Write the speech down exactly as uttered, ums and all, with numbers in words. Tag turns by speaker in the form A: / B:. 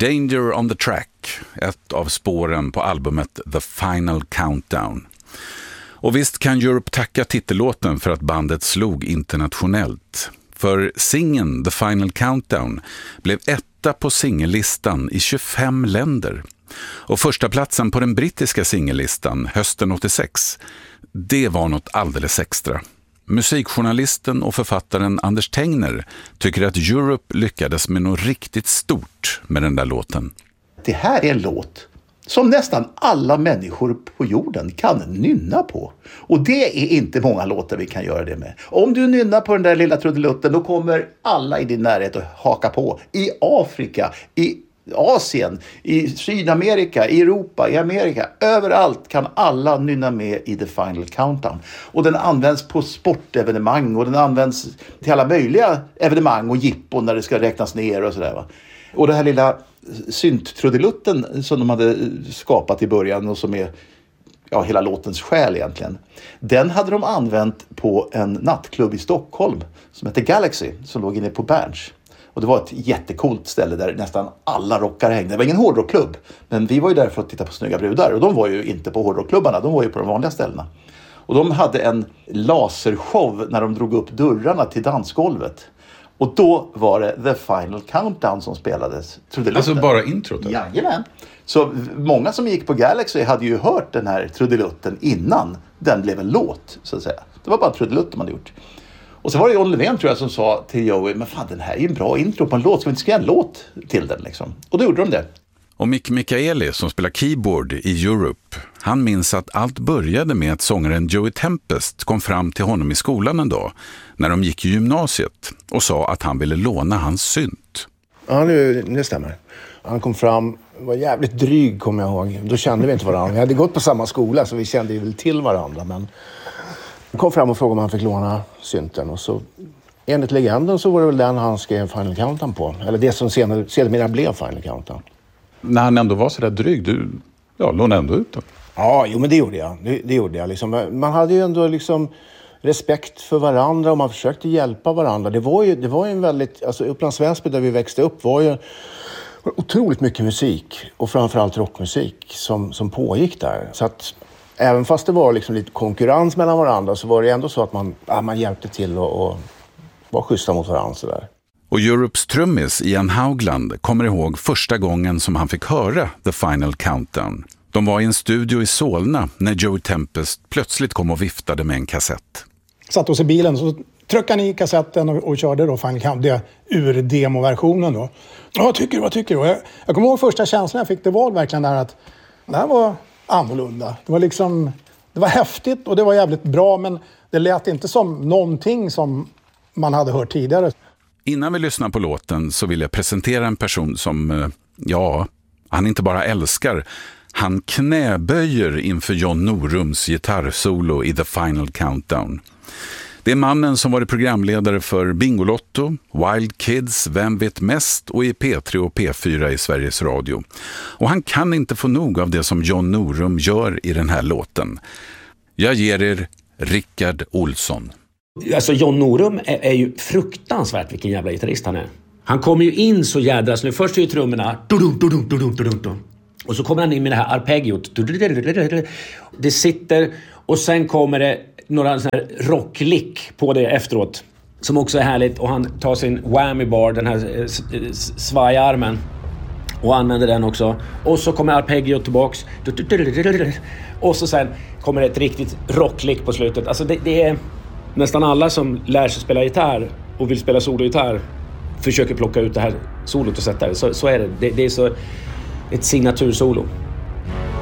A: Danger on the Track, ett av spåren på albumet The Final Countdown. Och visst kan Europe tacka titellåten för att bandet slog internationellt. För singeln The Final Countdown blev etta på singellistan i tjugofem länder. Och första platsen på den brittiska singellistan hösten åttiosex, det var något alldeles extra. Musikjournalisten och författaren Anders Tengner tycker att Europe lyckades med något riktigt stort med den där låten.
B: Det här är en låt som nästan alla människor på jorden kan nynna på. Och det är inte många låtar vi kan göra det med. Om du nynnar på den där lilla trudelutten, då kommer alla i din närhet att haka på. I Afrika, i Asien, i Sydamerika, i Europa, i Amerika. Överallt kan alla nynna med i The Final Countdown. Och den används på sportevenemang och den används till alla möjliga evenemang och jippon när det ska räknas ner och sådär, va. Och den här lilla synttrudelutten som de hade skapat i början och som är ja, hela låtens själ egentligen. Den hade de använt på en nattklubb i Stockholm som heter Galaxy, som låg inne på Berns. Och det var ett jättekult ställe där nästan alla rockare hängde. Det var ingen hårdrockklubb, men vi var ju där för att titta på snygga brudar. Och de var ju inte på hårdrockklubbarna, de var ju på de vanliga ställena. Och de hade en lasershow när de drog upp dörrarna till dansgolvet. Och då var det The Final Countdown som spelades.
A: Alltså bara introt?
B: Jajamän. Så många som gick på Galaxy hade ju hört den här trudelutten innan den blev en låt, så att säga. Det var bara trudelutten man hade gjort. Och så var det John Levén, tror jag, som sa till Joey, men fan, den här är ju en bra intro på en låt. Ska vi inte skriva en låt till den liksom? Och då gjorde de det.
A: Och Mick Michaeli, som spelar keyboard i Europe, han minns att allt började med att sångaren Joey Tempest kom fram till honom i skolan en dag när de gick i gymnasiet och sa att han ville låna hans synt.
C: Ja, nu, det stämmer. Han kom fram, var jävligt dryg, kommer jag ihåg. Då kände vi inte varandra. Vi hade gått på samma skola så vi kände ju väl till varandra, men han kom fram och frågade om han fick låna synten. Och så, enligt legenden, så var det väl den han skrev Final Countdown på. Eller det som senare, senare blev Final Countdown.
A: När han ändå var så där dryg, du ja, lånade ändå ut den.
C: Ja, jo, men det gjorde jag. Det, det gjorde jag liksom. Man hade ju ändå liksom respekt för varandra och man försökte hjälpa varandra. Det var ju, det var ju en väldigt... Alltså Upplands Väsby, där vi växte upp, var ju otroligt mycket musik. Och framförallt rockmusik som, som pågick där. Så att även fast det var liksom lite konkurrens mellan varandra, så var det ändå så att man, ja, man hjälpte till och, och var schyssta mot varandra så där.
A: Och Europes trummis Ian Haugland kommer ihåg första gången som han fick höra The Final Countdown. De var i en studio i Solna när Joey Tempest plötsligt kom och viftade med en kassett.
D: Satt oss i bilen, så tryckade han i kassetten och, och körde då Final Countdown, ur demoversionen då. Ja, vad tycker du, vad tycker du? Jag, jag kommer ihåg första känslan jag fick, det var verkligen där att det här var annorlunda. Det var liksom, det var häftigt och det var jävligt bra, men det lät inte som någonting som man hade hört tidigare.
A: Innan vi lyssnar på låten så vill jag presentera en person som, ja, han inte bara älskar, han knäböjer inför John Norums gitarrsolo i The Final Countdown. Det är mannen som varit programledare för Bingolotto, Wild Kids, Vem vet mest och i P tre och P fyra i Sveriges Radio. Och han kan inte få nog av det som John Norum gör i den här låten. Jag ger er Rickard Olsson.
E: Alltså John Norum är, är ju fruktansvärt vilken jävla gitarrist han är. Han kommer ju in så jädra snö. Först är ju trummorna. Och så kommer han in med det här arpeggiot. Det sitter och sen kommer det några sån här rocklick på det efteråt. Som också är härligt. Och han tar sin whammy bar, den här svajarmen. Och använder den också. Och så kommer arpeggiot tillbaks. Och så sen kommer det ett riktigt rocklick på slutet. Alltså det, det är... Nästan alla som lär sig spela gitarr och vill spela sologitarr försöker plocka ut det här solot och sätta det. Så, så är det. det. Det är så ett signatursolo.